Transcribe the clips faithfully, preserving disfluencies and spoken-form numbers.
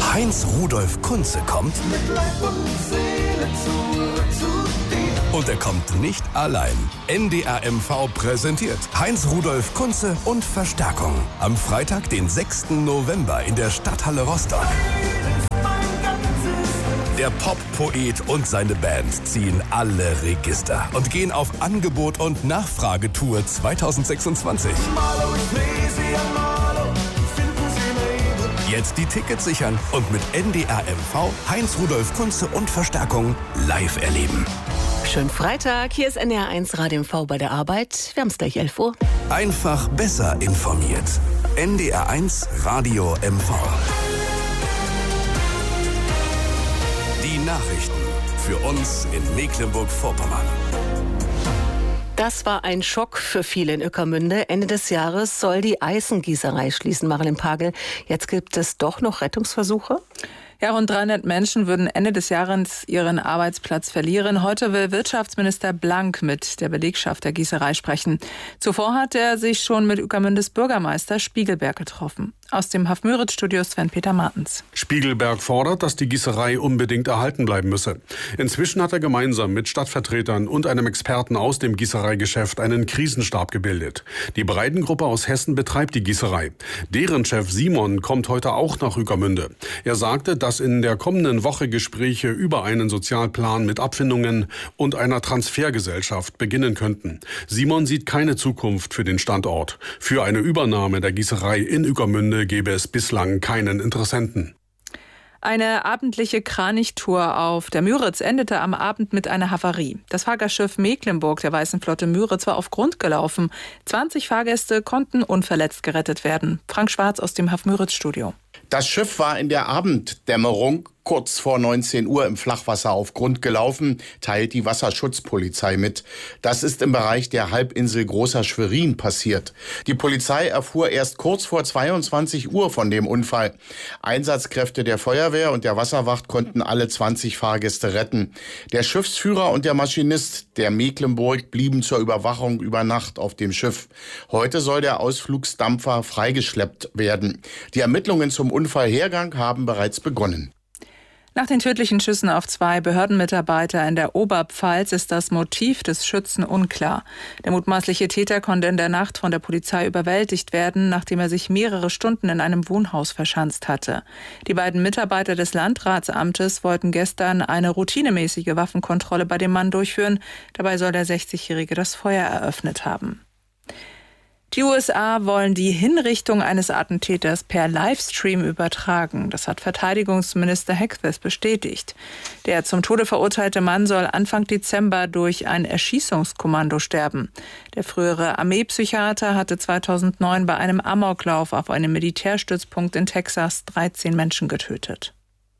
Heinz Rudolf Kunze kommt. Mit Leib und Seele zurück zu dir. Und er kommt nicht allein. N D R M V präsentiert Heinz Rudolf Kunze und Verstärkung. Am Freitag, den sechsten November in der Stadthalle Rostock. Der Pop-Poet und seine Band ziehen alle Register und gehen auf Angebot- und Nachfragetour zweitausendsechsundzwanzig. Jetzt die Tickets sichern und mit N D R M V Heinz Rudolf Kunze und Verstärkung live erleben. Schönen Freitag, hier ist N D R eins Radio M V bei der Arbeit. Wir haben es gleich elf Uhr. Einfach besser informiert. N D R eins Radio M V. Die Nachrichten für uns in Mecklenburg-Vorpommern. Das war ein Schock für viele in Ueckermünde. Ende des Jahres soll die Eisengießerei schließen, Marilyn Pagel. Jetzt gibt es doch noch Rettungsversuche? Ja, rund dreihundert Menschen würden Ende des Jahres ihren Arbeitsplatz verlieren. Heute will Wirtschaftsminister Blank mit der Belegschaft der Gießerei sprechen. Zuvor hat er sich schon mit Ueckermündes Bürgermeister Spiegelberg getroffen. Aus dem Haff-Müritz-Studio Sven-Peter Martens. Spiegelberg fordert, dass die Gießerei unbedingt erhalten bleiben müsse. Inzwischen hat er gemeinsam mit Stadtvertretern und einem Experten aus dem Gießereigeschäft einen Krisenstab gebildet. Die Breidengruppe aus Hessen betreibt die Gießerei. Deren Chef Simon kommt heute auch nach Ueckermünde. Er sagte, dass in der kommenden Woche Gespräche über einen Sozialplan mit Abfindungen und einer Transfergesellschaft beginnen könnten. Simon sieht keine Zukunft für den Standort. Für eine Übernahme der Gießerei in Ueckermünde gäbe es bislang keinen Interessenten. Eine abendliche Kranichtour auf der Müritz endete am Abend mit einer Havarie. Das Fahrgastschiff Mecklenburg der Weißen Flotte Müritz war auf Grund gelaufen. zwanzig Fahrgäste konnten unverletzt gerettet werden. Frank Schwarz aus dem Haff-Müritz-Studio. Das Schiff war in der Abenddämmerung kurz vor neunzehn Uhr im Flachwasser auf Grund gelaufen, teilt die Wasserschutzpolizei mit. Das ist im Bereich der Halbinsel Großer Schwerin passiert. Die Polizei erfuhr erst kurz vor zweiundzwanzig Uhr von dem Unfall. Einsatzkräfte der Feuerwehr und der Wasserwacht konnten alle zwanzig Fahrgäste retten. Der Schiffsführer und der Maschinist der Mecklenburg blieben zur Überwachung über Nacht auf dem Schiff. Heute soll der Ausflugsdampfer freigeschleppt werden. Die Ermittlungen zum Unfallhergang haben bereits begonnen. Nach den tödlichen Schüssen auf zwei Behördenmitarbeiter in der Oberpfalz ist das Motiv des Schützen unklar. Der mutmaßliche Täter konnte in der Nacht von der Polizei überwältigt werden, nachdem er sich mehrere Stunden in einem Wohnhaus verschanzt hatte. Die beiden Mitarbeiter des Landratsamtes wollten gestern eine routinemäßige Waffenkontrolle bei dem Mann durchführen. Dabei soll der sechzigjährige das Feuer eröffnet haben. Die U S A wollen die Hinrichtung eines Attentäters per Livestream übertragen. Das hat Verteidigungsminister Hegseth bestätigt. Der zum Tode verurteilte Mann soll Anfang Dezember durch ein Erschießungskommando sterben. Der frühere Armeepsychiater hatte zweitausendneun bei einem Amoklauf auf einem Militärstützpunkt in Texas dreizehn Menschen getötet.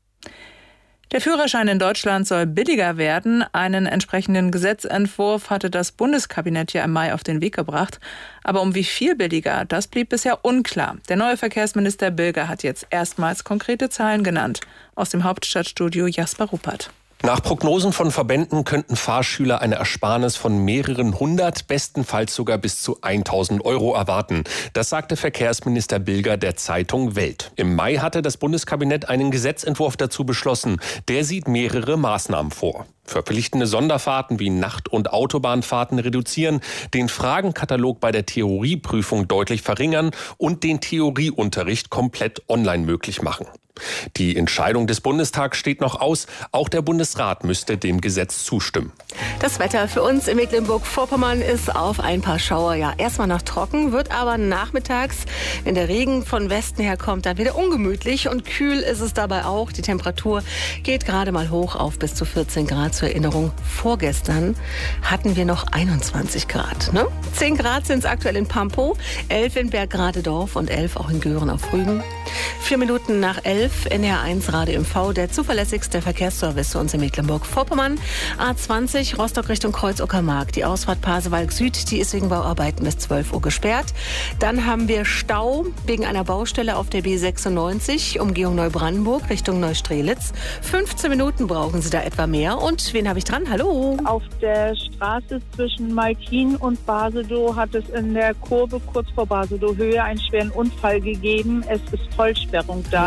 Der Führerschein in Deutschland soll billiger werden. Einen entsprechenden Gesetzentwurf hatte das Bundeskabinett ja im Mai auf den Weg gebracht. Aber um wie viel billiger, das blieb bisher unklar. Der neue Verkehrsminister Bilger hat jetzt erstmals konkrete Zahlen genannt. Aus dem Hauptstadtstudio Jasper Ruppert. Nach Prognosen von Verbänden könnten Fahrschüler eine Ersparnis von mehreren hundert, bestenfalls sogar bis zu tausend Euro erwarten. Das sagte Verkehrsminister Bilger der Zeitung Welt. Im Mai hatte das Bundeskabinett einen Gesetzentwurf dazu beschlossen. Der sieht mehrere Maßnahmen vor. Verpflichtende Sonderfahrten wie Nacht- und Autobahnfahrten reduzieren, den Fragenkatalog bei der Theorieprüfung deutlich verringern und den Theorieunterricht komplett online möglich machen. Die Entscheidung des Bundestags steht noch aus. Auch der Bundesrat müsste dem Gesetz zustimmen. Das Wetter für uns in Mecklenburg-Vorpommern ist auf ein paar Schauer. Ja, erstmal noch trocken, wird aber nachmittags, wenn der Regen von Westen her kommt, dann wieder ungemütlich und kühl ist es dabei auch. Die Temperatur geht gerade mal hoch auf bis zu vierzehn Grad. Zur Erinnerung, vorgestern hatten wir noch einundzwanzig Grad. Ne? zehn Grad sind es aktuell in Pampow, elf in Bergradedorf und elf auch in Göhren auf Rügen. Vier Minuten nach elf, N D R eins Radio M V, der zuverlässigste Verkehrsservice zu uns in Mecklenburg-Vorpommern. A zwanzig, Rostock Richtung Kreuz-Uckermark. Die Ausfahrt Pasewalk Süd, die ist wegen Bauarbeiten bis zwölf Uhr gesperrt. Dann haben wir Stau wegen einer Baustelle auf der B sechsundneunzig, Umgehung Neubrandenburg Richtung Neustrelitz. fünfzehn Minuten brauchen Sie da etwa mehr. Und wen habe ich dran? Hallo. Auf der Straße zwischen Maltin und Basedow hat es in der Kurve kurz vor Basedow Höhe einen schweren Unfall gegeben. Es ist Vollsperrung da. Richtig.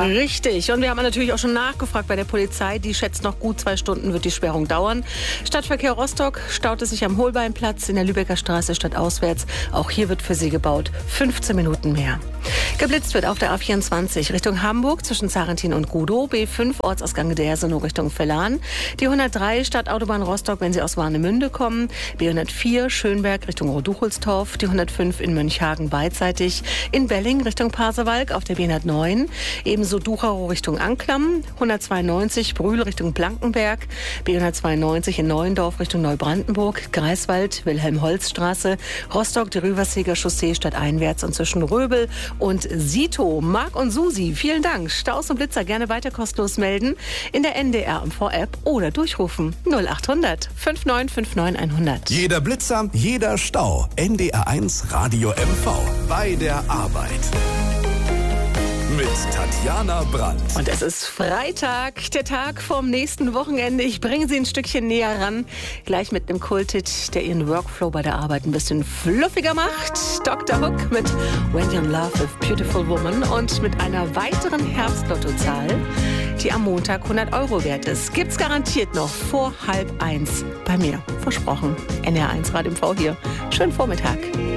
Richtig. Und wir haben natürlich auch schon nachgefragt bei der Polizei. Die schätzt, noch gut zwei Stunden wird die Sperrung dauern. Stadtverkehr Rostock staut es sich am Holbeinplatz in der Lübecker Straße stadtauswärts. Auch hier wird für Sie gebaut. fünfzehn Minuten mehr. Geblitzt wird auf der A vierundzwanzig Richtung Hamburg zwischen Zarentin und Gudow. B fünf Ortsausgang Dersenow Richtung Vellan. Die hundertdrei Stadtautobahn Rostock, wenn Sie aus Warnemünde kommen. B hundertvier Schönberg Richtung Roduchelstorf. Die hundertfünf in Mönchhagen beidseitig. In Belling Richtung Pasewalk auf der B hundertneun. Ebenso Ducherow Richtung Anklam. hundertzweiundneunzig Brühl Richtung Blankenberg. B hundertzweiundneunzig in Neuendorf Richtung Neubrandenburg. Greifswald Wilhelm-Holz-Straße. Rostock die Rüverseger Chaussee stadteinwärts und zwischen Röbel und Sito. Marc und Susi, vielen Dank. Staus und Blitzer gerne weiter kostenlos melden in der N D R M V-App oder durchrufen null achthundert neunundfünfzig neunundfünfzig hundert. Jeder Blitzer, jeder Stau. N D R eins Radio M V. Bei der Arbeit. Mit Tatjana Brandt. Und es ist Freitag, der Tag vom nächsten Wochenende. Ich bringe Sie ein Stückchen näher ran. Gleich mit einem Kulthit, der Ihren Workflow bei der Arbeit ein bisschen fluffiger macht. Doktor Hook mit When You're in Love with Beautiful Woman. Und mit einer weiteren Herbstlottozahl, die am Montag hundert Euro wert ist. Gibt's garantiert noch vor halb eins bei mir. Versprochen. N D R eins Radio M V hier. Schönen Vormittag.